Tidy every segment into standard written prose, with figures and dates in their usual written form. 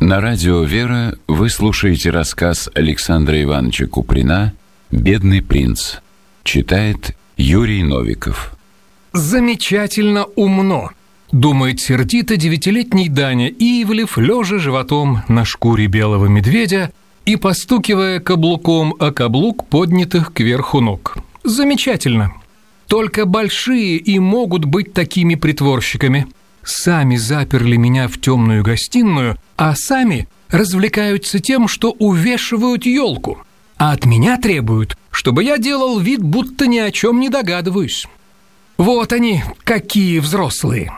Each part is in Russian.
На радио «Вера» вы слушаете рассказ Александра Ивановича Куприна «Бедный принц». Читает Юрий Новиков. «Замечательно умно», — думает сердито 9-летний Даня Ивлев, лежа животом на шкуре белого медведя и постукивая каблуком о каблук поднятых кверху ног. «Замечательно. Только большие и могут быть такими притворщиками. Сами заперли меня в темную гостиную, а сами развлекаются тем, что увешивают елку. А от меня требуют, чтобы я делал вид, будто ни о чем не догадываюсь. Вот они, какие взрослые!»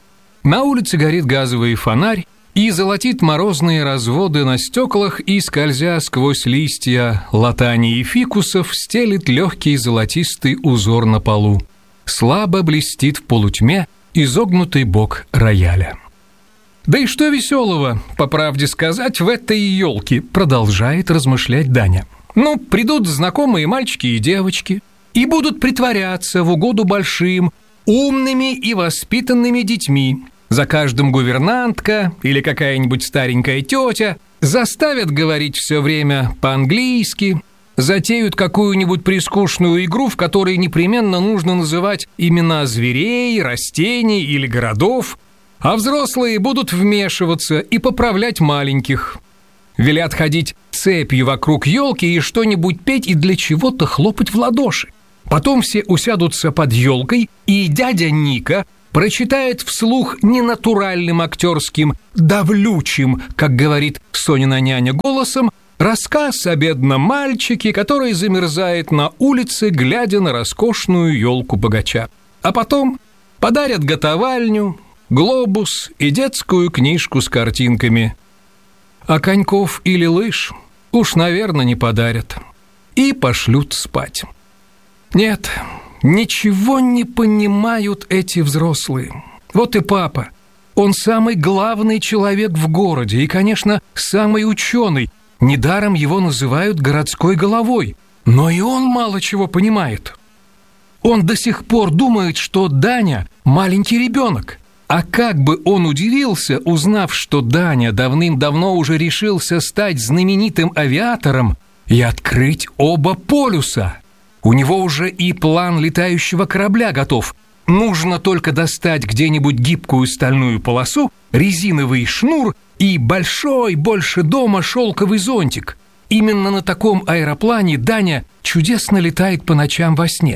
На улице горит газовый фонарь и золотит морозные разводы на стеклах, и, скользя сквозь листья латании и фикусов, стелит легкий золотистый узор на полу. Слабо блестит в полутьме изогнутый бок рояля. «Да и что веселого, по правде сказать, в этой елке?» — продолжает размышлять Даня. «Ну, придут знакомые мальчики и девочки и будут притворяться в угоду большим, умными и воспитанными детьми. За каждым гувернантка или какая-нибудь старенькая тетя, заставят говорить все время по-английски, затеют какую-нибудь прискучную игру, в которой непременно нужно называть имена зверей, растений или городов, а взрослые будут вмешиваться и поправлять маленьких. Велят ходить цепью вокруг елки и что-нибудь петь и для чего-то хлопать в ладоши. Потом все усядутся под елкой, и дядя Ника прочитает вслух ненатуральным актерским, давлючим, как говорит Сонина няня голосом, рассказ о бедном мальчике, который замерзает на улице, глядя на роскошную елку богача. А потом подарят готовальню, глобус и детскую книжку с картинками. А коньков или лыж уж, наверное, не подарят. И пошлют спать. Нет, ничего не понимают эти взрослые. Вот и папа. Он самый главный человек в городе и, конечно, самый ученый. Недаром его называют городской головой. Но и он мало чего понимает. Он до сих пор думает, что Даня – маленький ребенок. А как бы он удивился, узнав, что Даня давным-давно уже решился стать знаменитым авиатором и открыть оба полюса. У него уже и план летающего корабля готов. Нужно только достать где-нибудь гибкую стальную полосу, резиновый шнур и большой, больше дома шелковый зонтик. Именно на таком аэроплане Даня чудесно летает по ночам во сне.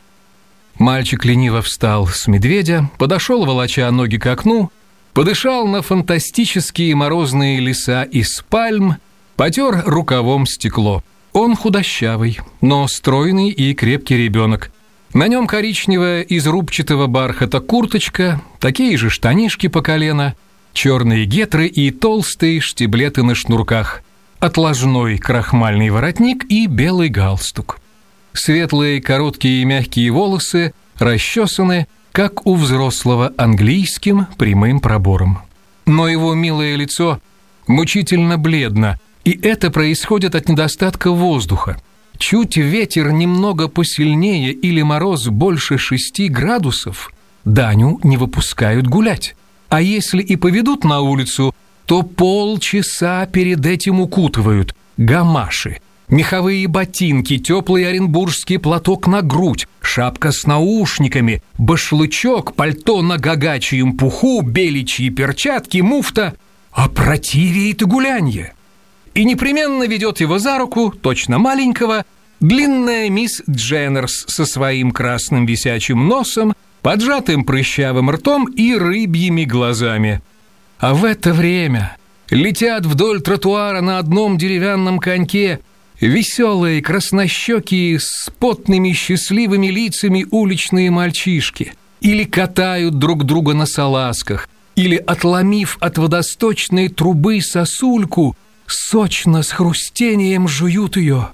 Мальчик лениво встал с медведя, подошел, волоча ноги к окну, подышал на фантастические морозные леса из пальм, потер рукавом стекло. Он худощавый, но стройный и крепкий ребенок. На нем коричневая из рубчатого бархата курточка, такие же штанишки по колено, черные гетры и толстые штиблеты на шнурках, отложной крахмальный воротник и белый галстук. Светлые короткие и мягкие волосы расчесаны, как у взрослого, английским прямым пробором. Но его милое лицо мучительно бледно, и это происходит от недостатка воздуха. Чуть ветер немного посильнее или мороз больше 6 градусов, Даню не выпускают гулять. А если и поведут на улицу, то полчаса перед этим укутывают гамаши, меховые ботинки, теплый оренбургский платок на грудь, шапка с наушниками, башлычок, пальто на гагачьем пуху, беличьи перчатки, муфта. Опротивеет и гулянье. И непременно ведет его за руку, точно маленького, длинная мисс Дженнерс со своим красным висячим носом, поджатым прыщавым ртом и рыбьими глазами. А в это время летят вдоль тротуара на одном деревянном коньке веселые, краснощекие, с потными счастливыми лицами уличные мальчишки, или катают друг друга на салазках, или, отломив от водосточной трубы сосульку, сочно с хрустением жуют ее.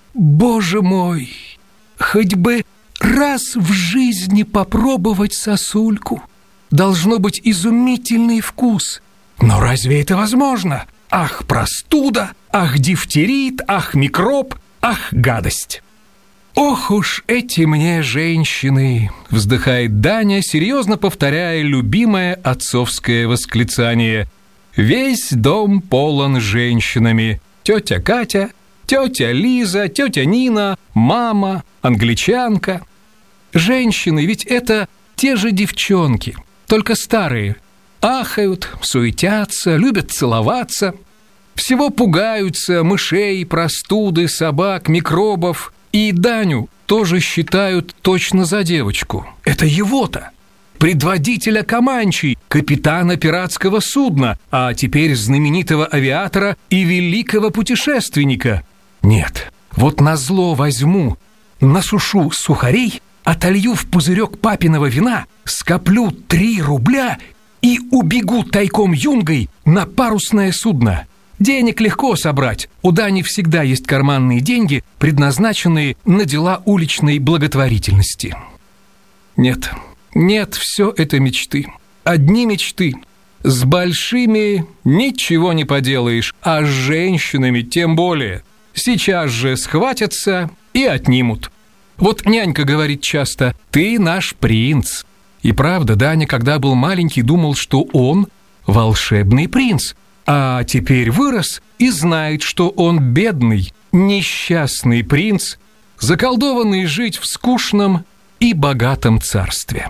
Боже мой, хоть бы раз в жизни попробовать сосульку. Должно быть изумительный вкус. Но разве это возможно? Ах, простуда, ах, дифтерит, ах, микроб, ах, гадость. «Ох уж эти мне женщины!» — вздыхает Даня, серьезно повторяя любимое отцовское восклицание. Весь дом полон женщинами. Тетя Катя, тетя Лиза, тетя Нина, мама, англичанка. Женщины, ведь это те же девчонки, только старые. Ахают, суетятся, любят целоваться. Всего пугаются мышей, простуды, собак, микробов. И Даню тоже считают точно за девочку. Это его-то, предводителя Команчей, капитана пиратского судна, а теперь знаменитого авиатора и великого путешественника. Нет, вот назло возьму, насушу сухарей, отолью в пузырек папиного вина, скоплю 3 рубля и убегу тайком юнгой на парусное судно. Денег легко собрать. У Дани всегда есть карманные деньги, предназначенные на дела уличной благотворительности. Нет, все это мечты. Одни мечты. С большими ничего не поделаешь, а с женщинами тем более. Сейчас же схватятся и отнимут. Вот нянька говорит часто: «Ты наш принц». И правда, Даня, когда был маленький, думал, что он волшебный принц. А теперь вырос и знает, что он бедный, несчастный принц, заколдованный жить в скучном и богатом царстве.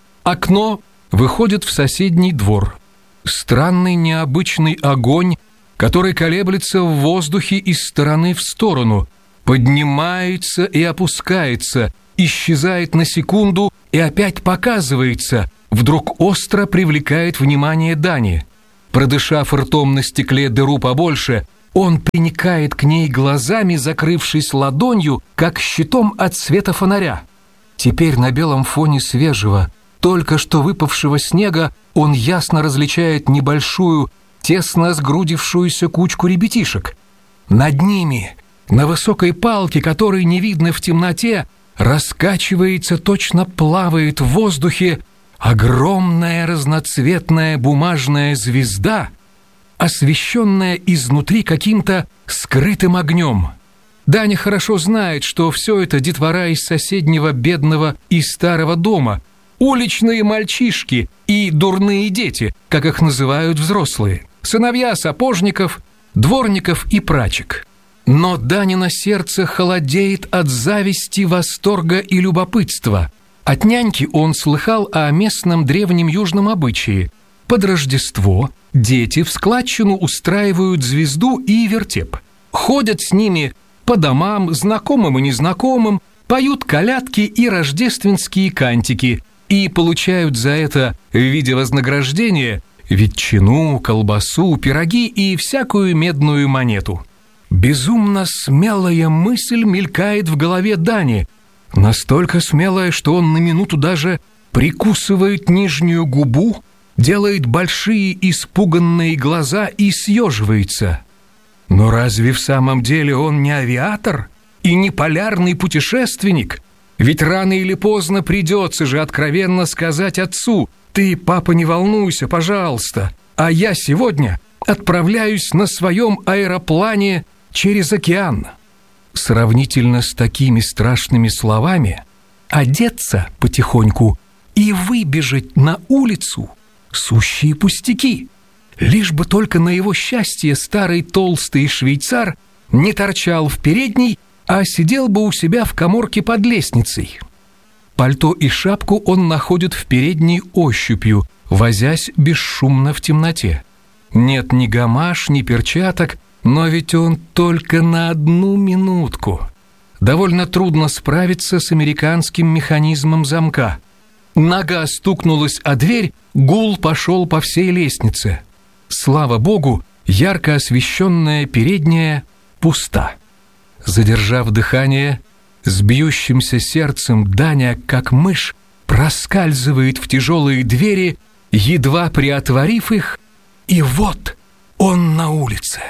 Окно выходит в соседний двор. Странный необычный огонь, который колеблется в воздухе из стороны в сторону, поднимается и опускается, исчезает на секунду и опять показывается, вдруг остро привлекает внимание Дани. Продышав ртом на стекле дыру побольше, он приникает к ней глазами, закрывшись ладонью, как щитом от света фонаря. Теперь на белом фоне свежего, только что выпавшего снега, он ясно различает небольшую, тесно сгрудившуюся кучку ребятишек. Над ними, на высокой палке, которой не видно в темноте, раскачивается, точно плавает в воздухе, огромная разноцветная бумажная звезда, освещенная изнутри каким-то скрытым огнем. Даня хорошо знает, что все это детвора из соседнего бедного и старого дома, уличные мальчишки и дурные дети, как их называют взрослые, сыновья сапожников, дворников и прачек. Но Данино сердце холодеет от зависти, восторга и любопытства. От няньки он слыхал о местном древнем южном обычае. Под Рождество дети в складчину устраивают звезду и вертеп. Ходят с ними по домам, знакомым и незнакомым, поют колядки и рождественские кантики и получают за это в виде вознаграждения ветчину, колбасу, пироги и всякую медную монету. Безумно смелая мысль мелькает в голове Дани, настолько смелая, что он на минуту даже прикусывает нижнюю губу, делает большие испуганные глаза и съеживается. Но разве в самом деле он не авиатор и не полярный путешественник? Ведь рано или поздно придется же откровенно сказать отцу: «Ты, папа, не волнуйся, пожалуйста, а я сегодня отправляюсь на своем аэроплане через океан». Сравнительно с такими страшными словами одеться потихоньку и выбежать на улицу — сущие пустяки. Лишь бы только на его счастье старый толстый швейцар не торчал в передней, а сидел бы у себя в каморке под лестницей. Пальто и шапку он находит в передней ощупью, возясь бесшумно в темноте. Нет ни гамаш, ни перчаток, но ведь он только на 1 минутку. Довольно трудно справиться с американским механизмом замка. Нога стукнулась о дверь, гул пошел по всей лестнице. Слава богу, ярко освещенная передняя пуста. Задержав дыхание, с бьющимся сердцем Даня, как мышь, проскальзывает в тяжелые двери, едва приотворив их, и вот он на улице.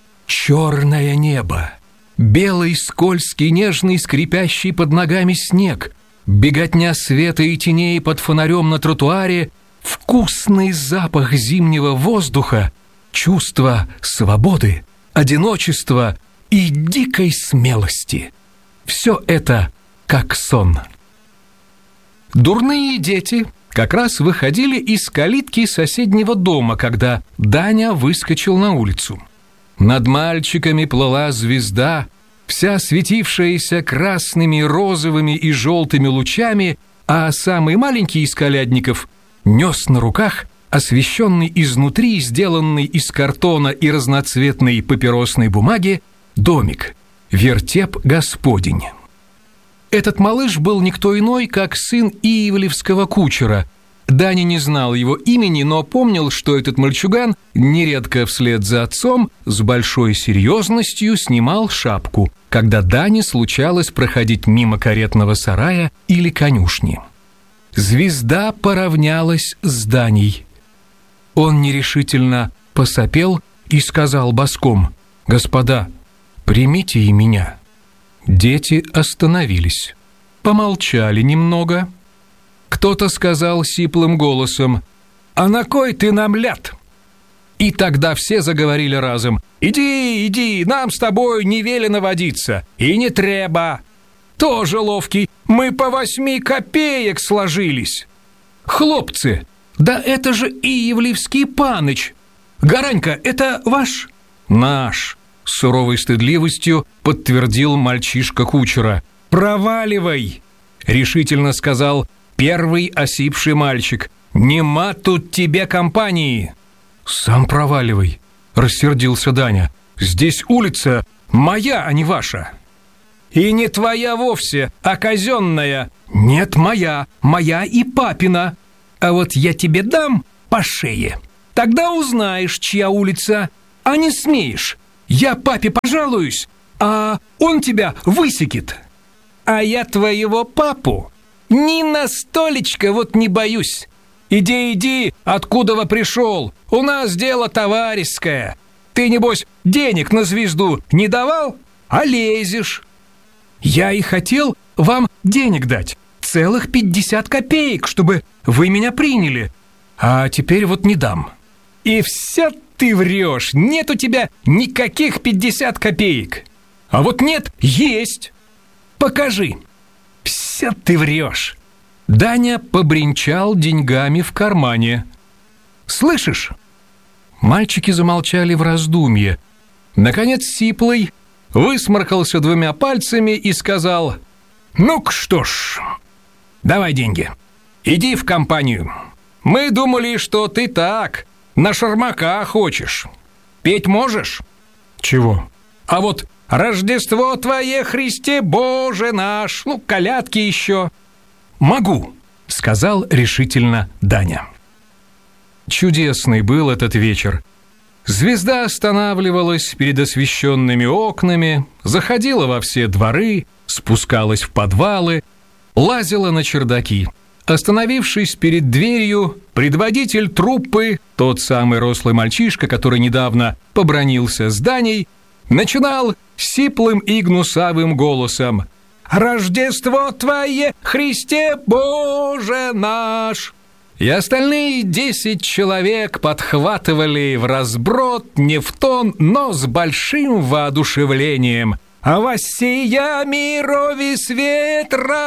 Черное небо, белый, скользкий, нежный, скрипящий под ногами снег, беготня света и теней под фонарем на тротуаре, вкусный запах зимнего воздуха, чувство свободы, одиночества и дикой смелости. Все это как сон. Дурные дети как раз выходили из калитки соседнего дома, когда Даня выскочил на улицу. Над мальчиками плыла звезда, вся светившаяся красными, розовыми и желтыми лучами, а самый маленький из колядников нес на руках освещенный изнутри, сделанный из картона и разноцветной папиросной бумаги, домик, вертеп Господень. Этот малыш был никто иной, как сын иевлевского кучера. Даня не знал его имени, но помнил, что этот мальчуган нередко вслед за отцом с большой серьезностью снимал шапку, когда Дане случалось проходить мимо каретного сарая или конюшни. Звезда поравнялась с Даней. Он нерешительно посопел и сказал боском: «Господа, примите и меня». Дети остановились, помолчали немного. Кто-то сказал сиплым голосом: «А на кой ты нам ляд?» И тогда все заговорили разом: «Иди, иди, нам с тобой не велено водиться, и не треба. Тоже ловкий, мы по 8 копеек сложились. Хлопцы, да это же Иевлевский паныч. Гаранька, это ваш?» «Наш», — с суровой стыдливостью подтвердил мальчишка кучера. «Проваливай», — решительно сказал первый осипший мальчик. «Нема тут тебе компании». «Сам проваливай», — рассердился Даня. «Здесь улица моя, а не ваша». «И не твоя вовсе, а казенная». «Нет, моя и папина. А вот я тебе дам по шее. Тогда узнаешь, чья улица, а не смеешь. Я папе пожалуюсь, а он тебя высекет. А я твоего папу ни на столечко вот не боюсь. Иди, откуда пришел, у нас дело товарищеское. Ты, небось, денег на звезду не давал, а лезешь». «Я и хотел вам денег дать, целых 50 копеек, чтобы вы меня приняли, а теперь вот не дам». «И все ты врешь, нет у тебя никаких 50 копеек. А вот нет, есть. Покажи». «Все ты врешь». Даня побренчал деньгами в кармане. «Слышишь?» Мальчики замолчали в раздумье. Наконец сиплый высморкался 2 пальцами и сказал: «Ну-ка что ж, давай деньги. Иди в компанию. Мы думали, что ты так, на шармака хочешь. Петь можешь?» «Чего?» «А вот Рождество Твое, Христе Боже наш, колядки еще». «Могу», — сказал решительно Даня. Чудесный был этот вечер. Звезда останавливалась перед освещенными окнами, заходила во все дворы, спускалась в подвалы, лазила на чердаки. Остановившись перед дверью, предводитель труппы, тот самый рослый мальчишка, который недавно побранился с Даней, начинал сиплым и гнусавым голосом: «Рождество Твое, Христе Боже наш!» И остальные 10 человек подхватывали в разброд, не в тон, но с большим воодушевлением: «А воссия мирови свет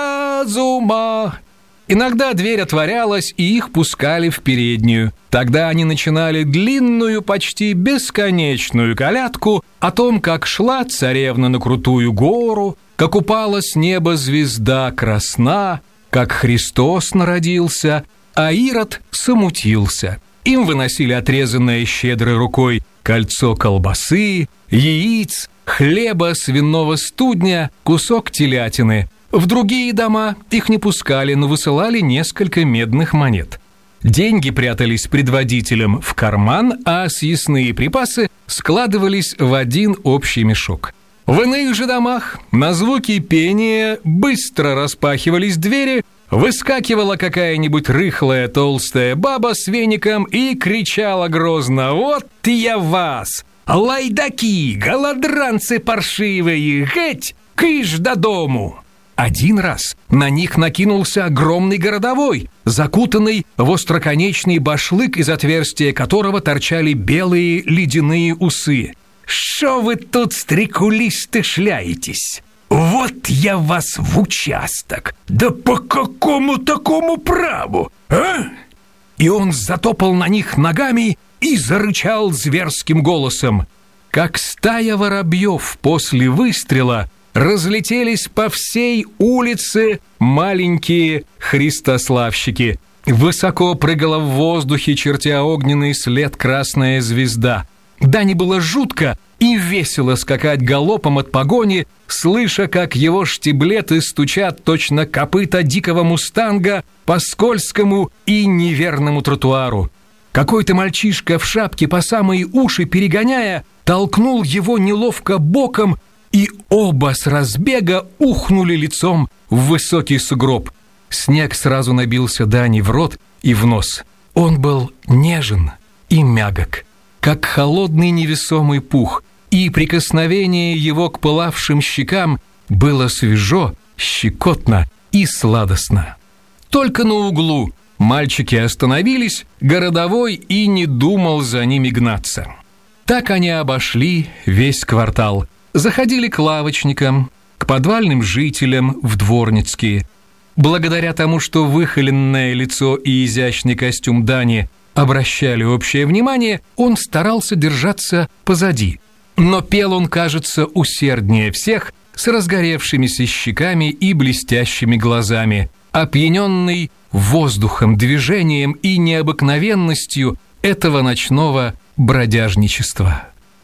разума!» Иногда дверь отворялась, и их пускали в переднюю. Тогда они начинали длинную, почти бесконечную колядку о том, как шла царевна на крутую гору, как упала с неба звезда красна, как Христос народился, а Ирод смутился. Им выносили отрезанное щедрой рукой кольцо колбасы, яиц, хлеба, свиного студня, кусок телятины. В другие дома их не пускали, но высылали несколько медных монет. Деньги прятались предводителем в карман, а съестные припасы складывались в один общий мешок. В иных же домах на звуки пения быстро распахивались двери, выскакивала какая-нибудь рыхлая толстая баба с веником и кричала грозно: «Вот я вас! Лайдаки, голодранцы паршивые! Геть, кыш до дому!» Один раз на них накинулся огромный городовой, закутанный в остроконечный башлык, из отверстия которого торчали белые ледяные усы. «Шо вы тут, стрекулисты, шляетесь? Вот я вас в участок! Да по какому такому праву, а?» И он затопал на них ногами и зарычал зверским голосом. Как стая воробьев после выстрела разлетелись по всей улице маленькие христославщики. Высоко прыгала в воздухе, чертя огненный след, красная звезда. Дане было жутко и весело скакать галопом от погони, слыша, как его штиблеты стучат точно копыта дикого мустанга по скользкому и неверному тротуару. Какой-то мальчишка в шапке по самые уши перегоняя, толкнул его неловко боком, и оба с разбега ухнули лицом в высокий сугроб. Снег сразу набился Дане в рот и в нос. Он был нежен и мягок, как холодный невесомый пух, и прикосновение его к пылавшим щекам было свежо, щекотно и сладостно. Только на углу мальчики остановились, городовой и не думал за ними гнаться. Так они обошли весь квартал, заходили к лавочникам, к подвальным жителям в Дворницкие. Благодаря тому, что выхоленное лицо и изящный костюм Дани обращали общее внимание, он старался держаться позади. Но пел он, кажется, усерднее всех, с разгоревшимися щеками и блестящими глазами, опьяненный воздухом, движением и необыкновенностью этого ночного бродяжничества.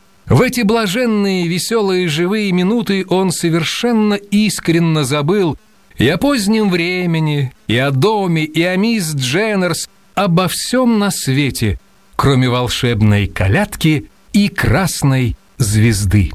В эти блаженные, веселые, живые минуты он совершенно искренно забыл и о позднем времени, и о доме, и о мисс Дженнерс, обо всем на свете, кроме волшебной колядки и красной звезды.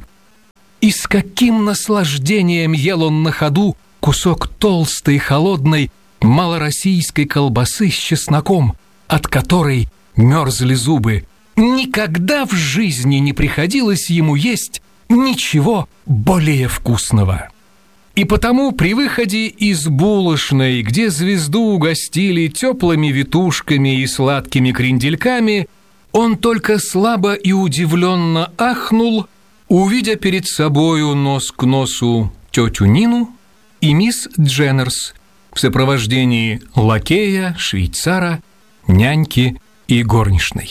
И с каким наслаждением ел он на ходу кусок толстой, холодной, малороссийской колбасы с чесноком, от которой мерзли зубы. Никогда в жизни не приходилось ему есть ничего более вкусного. И потому при выходе из булочной, где звезду угостили теплыми витушками и сладкими крендельками, он только слабо и удивленно ахнул, увидя перед собою нос к носу тетю Нину и мисс Дженнерс в сопровождении лакея, швейцара, няньки и горничной.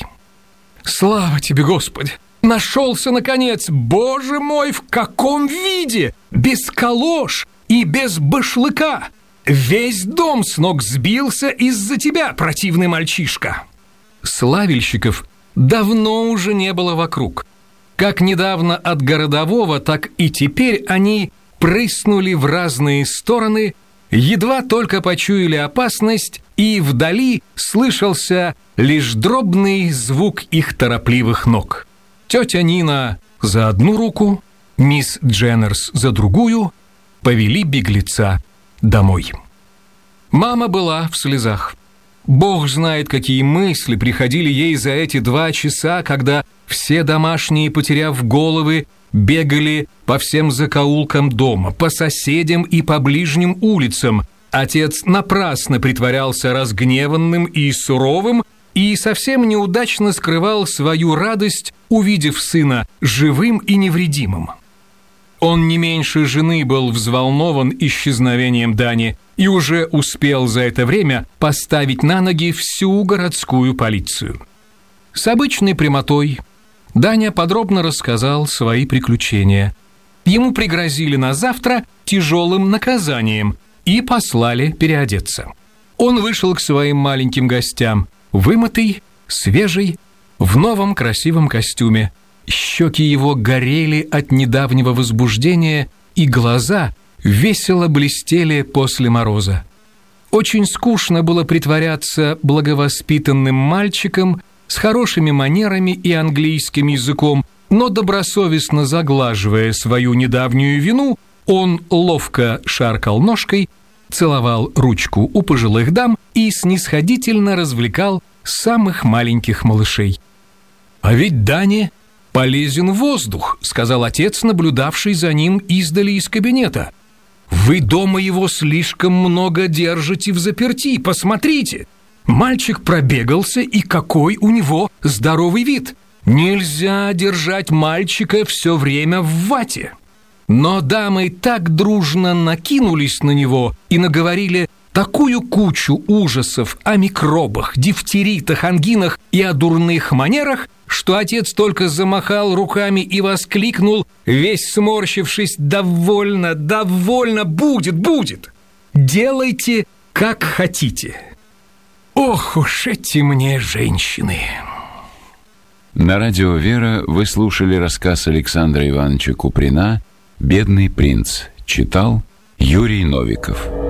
«Слава тебе, Господи! Нашелся, наконец! Боже мой, в каком виде! Без калош и без башлыка! Весь дом с ног сбился из-за тебя, противный мальчишка!» Славельщиков давно уже не было вокруг. Как недавно от городового, так и теперь они прыснули в разные стороны, едва только почуяли опасность, и вдали слышался лишь дробный звук их торопливых ног. Тетя Нина за одну руку, мисс Дженнерс за другую повели беглеца домой. Мама была в слезах. Бог знает, какие мысли приходили ей за эти 2 часа, когда все домашние, потеряв головы, бегали по всем закоулкам дома, по соседям и по ближним улицам. Отец напрасно притворялся разгневанным и суровым и совсем неудачно скрывал свою радость, увидев сына живым и невредимым. Он не меньше жены был взволнован исчезновением Дани и уже успел за это время поставить на ноги всю городскую полицию. С обычной прямотой Даня подробно рассказал свои приключения. Ему пригрозили на завтра тяжелым наказанием и послали переодеться. Он вышел к своим маленьким гостям, вымытый, свежий, в новом красивом костюме. Щеки его горели от недавнего возбуждения, и глаза весело блестели после мороза. Очень скучно было притворяться благовоспитанным мальчиком с хорошими манерами и английским языком, но добросовестно заглаживая свою недавнюю вину, он ловко шаркал ножкой, целовал ручку у пожилых дам и снисходительно развлекал самых маленьких малышей. «А ведь Дане полезен воздух», — сказал отец, наблюдавший за ним издали из кабинета. «Вы дома его слишком много держите взаперти, посмотрите. Мальчик пробегался, и какой у него здоровый вид. Нельзя держать мальчика все время в вате». Но дамы так дружно накинулись на него и наговорили такую кучу ужасов о микробах, дифтеритах, ангинах и о дурных манерах, что отец только замахал руками и воскликнул, весь сморщившись: «Довольно, довольно, будет! Делайте, как хотите». Ох уж эти мне женщины! На радио «Вера» вы слушали рассказ Александра Ивановича Куприна «Бедный принц». Читал Юрий Новиков.